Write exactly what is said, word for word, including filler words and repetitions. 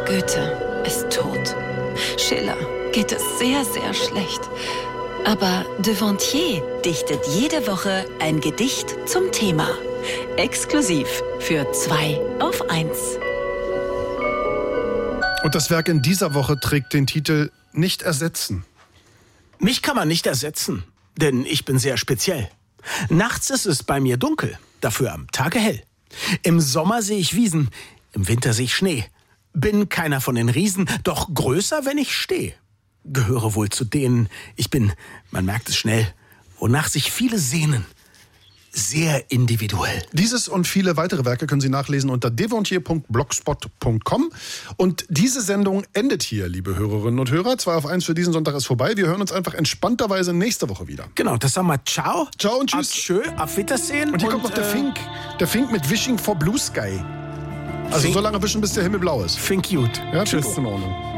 Goethe ist tot. Schiller geht es sehr, sehr schlecht. Aber Devontier dichtet jede Woche ein Gedicht zum Thema. Exklusiv für zwei auf eins. Und das Werk in dieser Woche trägt den Titel Nicht ersetzen. Mich kann man nicht ersetzen, denn ich bin sehr speziell. Nachts ist es bei mir dunkel, dafür am Tage hell. Im Sommer sehe ich Wiesen, im Winter sehe ich Schnee. Bin keiner von den Riesen, doch größer, wenn ich stehe. Gehöre wohl zu denen, ich bin, man merkt es schnell, wonach sich viele sehnen. Sehr individuell. Dieses und viele weitere Werke können Sie nachlesen unter devontier punkt blogspot punkt com. Und diese Sendung endet hier, liebe Hörerinnen und Hörer. zwei auf eins für diesen Sonntag ist vorbei. Wir hören uns einfach entspannterweise nächste Woche wieder. Genau, das sagen wir ciao. Ciao und tschüss. Tschö, auf Wiedersehen. Und hier und, kommt noch der äh, Fink. Der Fink mit Wishing for Blue Sky. Also Fink- so lange wischen, bis der Himmel blau ist. Fink gut. Ja, Tschüss. ist in Ordnung.